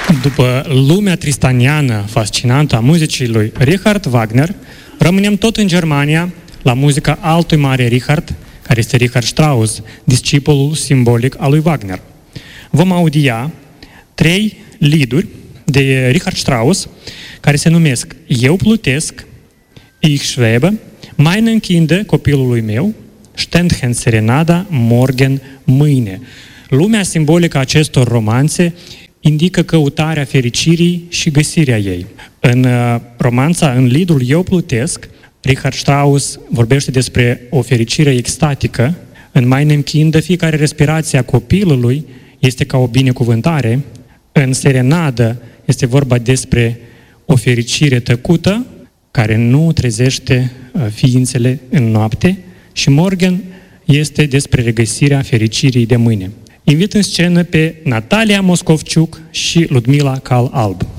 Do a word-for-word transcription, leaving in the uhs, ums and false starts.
După lumea tristaniană fascinantă a muzicii lui Richard Wagner, rămânem tot în Germania la muzica altui mare Richard, care este Richard Strauss, discipolul simbolic al lui Wagner. Vom audia trei lieduri de Richard Strauss, care se numesc Eu plutesc, Ich schwebe, Meinen Kinder, copilului meu, Ständchen Serenada, Morgen, mâine. Lumea simbolică a acestor romanțe indică căutarea fericirii și găsirea ei. În romanța, în liedul Eu plutesc, Richard Strauss vorbește despre o fericire extatică. În Meinem Kind, fiecare respirație a copilului este ca o binecuvântare. În Serenadă este vorba despre o fericire tăcută, care nu trezește ființele în noapte. Și Morgen este despre regăsirea fericirii de mâine. Invit în scenă pe Natalia Moscovciuc și Ludmila Cal-Alb.